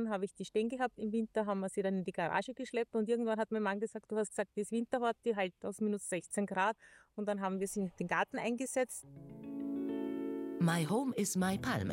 dann habe ich die stehen gehabt. Im Winter haben wir sie dann in die Garage geschleppt und irgendwann hat mein Mann gesagt, du hast gesagt, die ist winterhart, die hält aus minus 16 Grad und dann haben wir sie in den Garten eingesetzt. My Home is My Palme.